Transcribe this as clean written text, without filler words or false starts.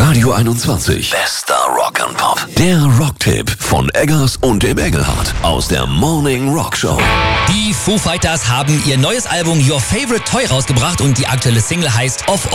Radio 21. Bester Rock and Pop. Der Rocktipp von Eggers und dem Engelhardt aus der Morning Rock Show. Die Foo Fighters haben ihr neues Album Your Favorite Toy rausgebracht und die aktuelle Single heißt Off